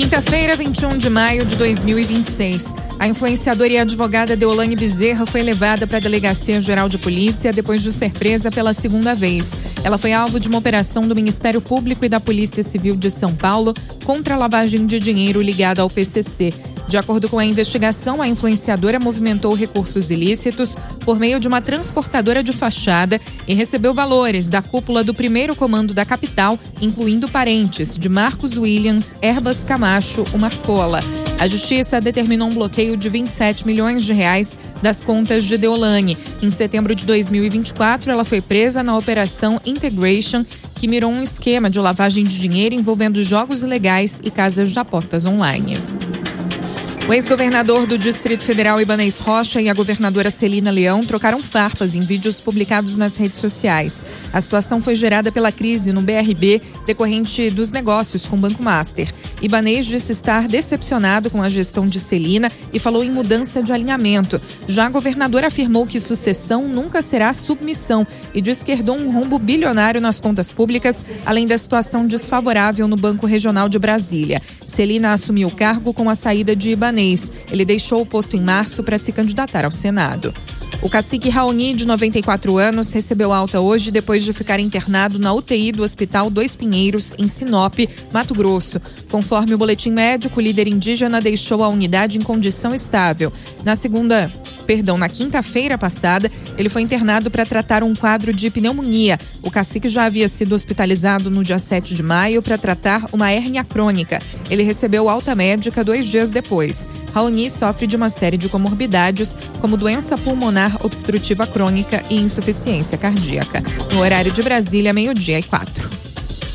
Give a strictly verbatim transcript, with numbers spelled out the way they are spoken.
Quinta-feira, vinte e um de maio de dois mil e vinte e seis. A influenciadora e advogada Deolane Bezerra foi levada para a Delegacia Geral de Polícia depois de ser presa pela segunda vez. Ela foi alvo de uma operação do Ministério Público e da Polícia Civil de São Paulo contra a lavagem de dinheiro ligada ao P C C. De acordo com a investigação, a influenciadora movimentou recursos ilícitos por meio de uma transportadora de fachada e recebeu valores da cúpula do primeiro comando da capital, incluindo parentes de Marcos Williams, Herbas Camacho, o Marcola. A Justiça determinou um bloqueio de vinte e sete milhões de reais das contas de Deolane. Em setembro de dois mil e vinte e quatro, ela foi presa na Operação Integration, que mirou um esquema de lavagem de dinheiro envolvendo jogos ilegais e casas de apostas online. O ex-governador do Distrito Federal, Ibanez Rocha, e a governadora Celina Leão trocaram farpas em vídeos publicados nas redes sociais. A situação foi gerada pela crise no B R B, decorrente dos negócios com o Banco Master. Ibanez disse estar decepcionado com a gestão de Celina e falou em mudança de alinhamento. Já a governadora afirmou que sucessão nunca será submissão e disse que herdou um rombo bilionário nas contas públicas, além da situação desfavorável no Banco Regional de Brasília. Celina assumiu o cargo com a saída de Ibanez. Ele deixou o posto em março para se candidatar ao Senado. O cacique Raoni, de noventa e quatro anos, recebeu alta hoje depois de ficar internado na U T I do Hospital Dois Pinheiros, em Sinop, Mato Grosso. Conforme o boletim médico, o líder indígena deixou a unidade em condição estável. Na segunda, perdão, na quinta-feira passada, ele foi internado para tratar um quadro de pneumonia. O cacique já havia sido hospitalizado no dia sete de maio para tratar uma hérnia crônica. Ele recebeu alta médica dois dias depois. Raoni sofre de uma série de comorbidades, como doença pulmonar obstrutiva crônica e insuficiência cardíaca. No horário de Brasília, meio-dia e quatro.